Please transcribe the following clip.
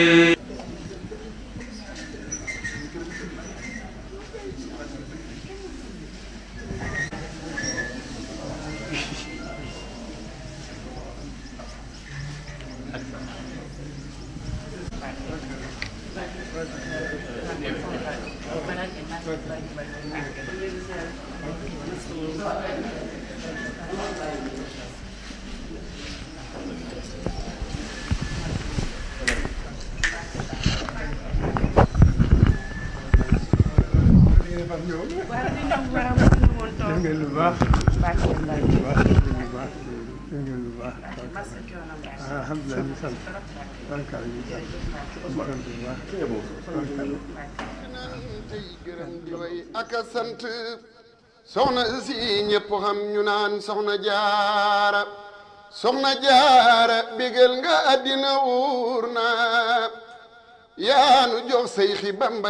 aka sant soxna si ñëpp xam ñu naan soxna jaara bégal nga àddina wuur na yaanu jox say xi Bamba